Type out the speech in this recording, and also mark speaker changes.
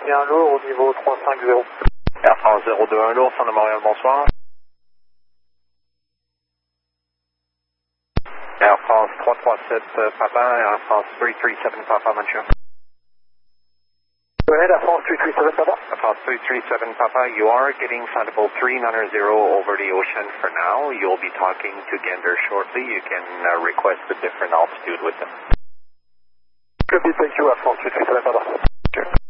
Speaker 1: bien lourd au niveau 350.
Speaker 2: Air France 021 lourd, fin de Montréal, bonsoir. Air France 337 Papa, Air France 337 Papa, Montreal.
Speaker 1: Go ahead, Air France 337 Papa.
Speaker 2: Air France 337 Papa, you are getting flightable 390 over the ocean for now. You'll be talking to Gander shortly. You can request a different altitude with them.
Speaker 1: Copy, thank you, Air France 337 Papa.